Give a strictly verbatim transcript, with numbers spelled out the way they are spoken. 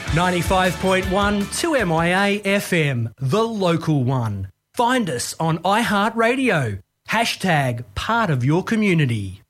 ninety-five point one two M I A F M, the local one. Find us on iHeartRadio. Hashtag part of your community.